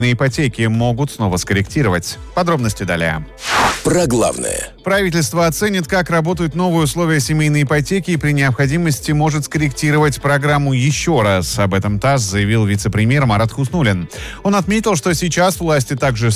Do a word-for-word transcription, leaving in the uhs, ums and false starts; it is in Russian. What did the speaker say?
на ипотеки могут снова скорректировать. Подробности далее. Про главное. Правительство оценит, как работают новые условия семейной ипотеки и при необходимости может скорректировать программу еще раз. Об этом ТАСС заявил вице-премьер Марат Хуснуллин. Он отметил, что сейчас власти также